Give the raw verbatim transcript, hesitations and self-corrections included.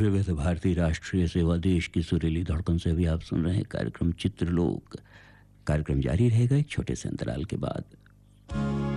विविध भारती राष्ट्रीय सेवा देश की सुरीली धड़कन से भी आप सुन रहे हैं कार्यक्रम चित्रलोक। कार्यक्रम जारी रहेगा एक छोटे से अंतराल के बाद।